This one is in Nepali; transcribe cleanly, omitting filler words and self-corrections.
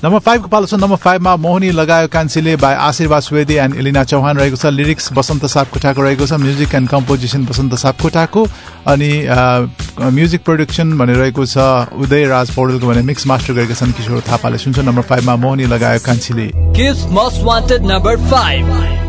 नम्बर 5 को पालो छ। नम्बर 5 मा मोहनी लगायो कान्छीले बाई आशीर्वाद सुवेदी एन्ड एलिना चौहान रहेको छ। लिरिक्स बसन्त सापकोटाको रहेको छ। म्युजिक एन्ड कम्पोजिसन बसन्त सापकोटाको अनि म्युजिक प्रोडक्सन भनिरहेको छ उदय राज पौडेलको भने मिक्स मास्टर गरेका छन् किशोर थापाले। सुन्छ नम्बर 5 मा मोहनी लगायो कान्छीले। Kiss Most Wanted number 5.